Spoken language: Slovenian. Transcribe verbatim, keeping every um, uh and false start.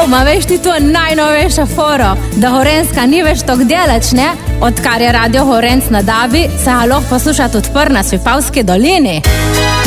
Jo, ma veš ti to najnovejša foro, da Gorenjska ni več tok delač, ne? Odkar je radio Gorenc na Dabi, se ga lahko poslušati odpr na Svipavski dolini.